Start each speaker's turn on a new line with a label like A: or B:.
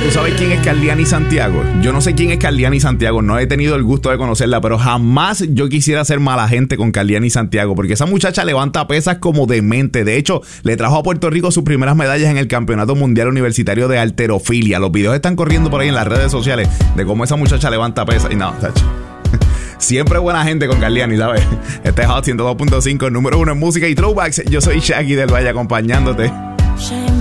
A: ¿tú sabes quién es Carliani Santiago? Yo no sé quién es Carliani Santiago, no he tenido el gusto de conocerla, pero jamás yo quisiera ser mala gente con Carliani Santiago, porque esa muchacha levanta pesas como demente. De hecho, le trajo a Puerto Rico sus primeras medallas en el Campeonato Mundial Universitario de Halterofilia. Los videos están corriendo por ahí en las redes sociales de cómo esa muchacha levanta pesas. Y no, tacho. Siempre buena gente con Carliani, ¿sabes? Este es Hot 102.5, número 1 en música y throwbacks. Yo soy Shaggy del Valle acompañándote.